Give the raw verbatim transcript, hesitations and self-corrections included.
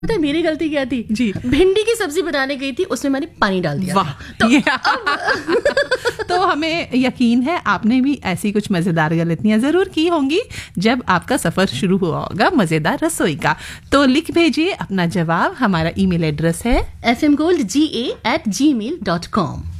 पता है मेरी गलती क्या थी जी, भिंडी की सब्जी बनाने गई थी, उसमें मैंने पानी डाल दिया। वाह, तो अब तो हमें यकीन है आपने भी ऐसी कुछ मजेदार गलतियां जरूर की होंगी जब आपका सफर शुरू हुआ होगा मजेदार रसोई का। तो लिख भेजिए अपना जवाब, हमारा ईमेल एड्रेस है एफ एम गोल्ड जी ए एट जी मेल डॉट कॉम।